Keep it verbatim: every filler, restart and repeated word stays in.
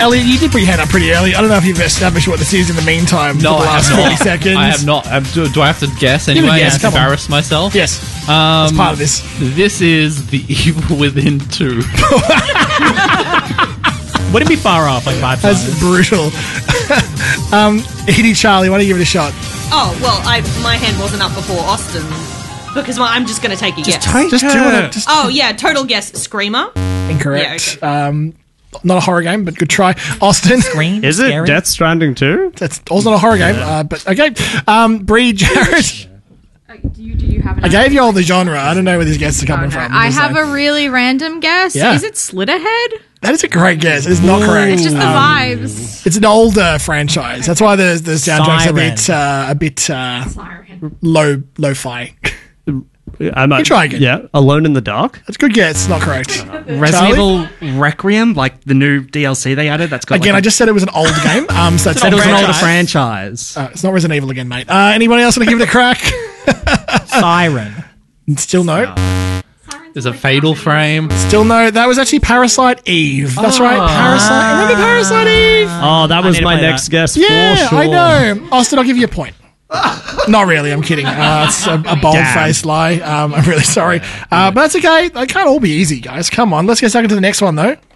Elliot, you did put your hand up pretty early. I don't know if you've established what this is in the meantime. No, for the I last have thirty not. seconds. I have not. Um, do, do I have to guess Give anyway? a guess, and come on. embarrass myself? Yes, Um, it's part of this. This is The Evil Within two. Wouldn't be far off, like five That's times. brutal. um, Edie, Charlie, why don't you give it a shot? Oh, well, I my hand wasn't up before Austin. Because my, I'm just going to take a guess. Just doing it. Just Oh, yeah, total guess. Screamer. incorrect. Um, not a horror game, but good try. Austin. Green, Is it scary. Death Stranding two? That's also not a horror game, uh, but okay. Um, Bree, Jared. Uh, do you do you have an I gave you all the genre. I don't know where these guests are coming from. I Just have like- a really random guess. Yeah. Is it Slitterhead? That is a great guess. It is not correct. It's just the Um, vibes. It's an older franchise. That's why the the soundtrack's a Siren. bit uh, a bit uh, low lo-fi. I might, You try again. Yeah, Alone in the Dark. That's a good guess. Not correct. Resident Charlie? Evil Requiem, like the new D L C they added. That's got Again, like I just said it was an old game. Um, so that's said it was an older franchise. franchise. Uh, it's not Resident Evil again, mate. Uh, anybody else want to give it a crack? Siren. Still no. There's a Fatal Frame. Still no. That was actually Parasite Eve. That's right. Parasite. Remember Parasite Eve? Oh, that was need to my play next that. guess Yeah, for sure. I know. Austin, I'll give you a point. Not really, I'm kidding. Uh, it's a, a bold-faced lie. Um, I'm really sorry. Uh, but that's okay. They can't all be easy, guys. Come on, let's get stuck into the next one, though.